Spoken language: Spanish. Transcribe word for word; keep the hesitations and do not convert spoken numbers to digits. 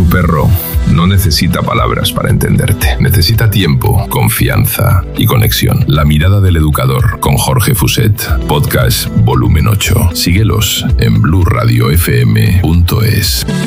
perro no necesita palabras para entenderte. Necesita tiempo, confianza y conexión. La mirada del educador con Jorge Fuset. Podcast volumen ocho. Síguelos en blu radio f m punto es.